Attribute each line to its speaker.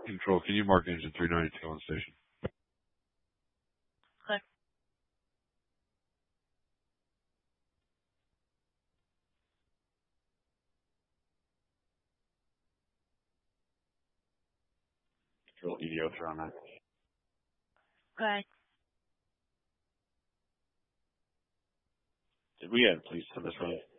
Speaker 1: Control, can you mark engine 392 on station?
Speaker 2: Okay.
Speaker 1: Control, EDO 309.
Speaker 2: Okay.
Speaker 1: Did we add police to this one?